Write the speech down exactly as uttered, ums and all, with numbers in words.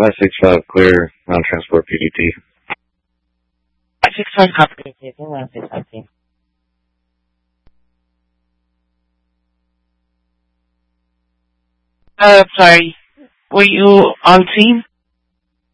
five six five clear, ground transport P D T. five six five copy, one six five team. Uh, sorry, were you on team?